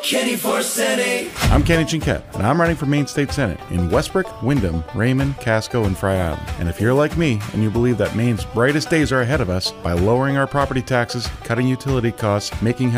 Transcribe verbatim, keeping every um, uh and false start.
Kenny Forseni. I'm Kenny Chinquette, and I'm running for Maine State Senate in Westbrook, Wyndham, Raymond, Casco, and Fry Island. And if you're like me and you believe that Maine's brightest days are ahead of us by lowering our property taxes, cutting utility costs, making